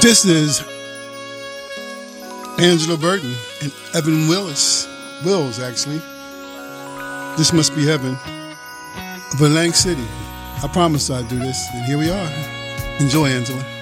This is Angela Burton and Evan Wills, actually. This Must Be Heaven of Atlantic City. I promised I'd do this, and here we are. Enjoy, Angela.